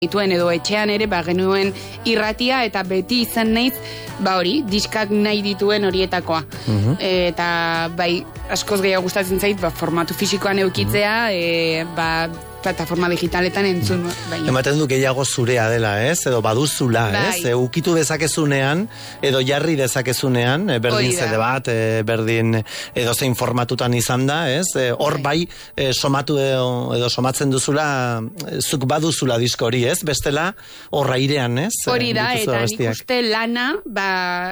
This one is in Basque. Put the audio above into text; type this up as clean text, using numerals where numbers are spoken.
dituen edo etxean ere genuen irratia eta beti izan naiz hori, diskak nahi dituen horietakoa. Eta bai, askoz gehiago gustatzen zait formatu fisikoan eukitzea, plataforma digitaletan entzun. Ematen du gehiago zurea dela, ez? Edo baduzula, ez? Ukitu dezakezunean, edo jarri dezakezunean, berdin zede bat, berdin edo zein formatutan izan da, ez? Hor bai, somatu edo somatzen duzula, zuk baduzula disko hori, ez? Bestela, horra irean, ez? Hori da, eta nik uste lana,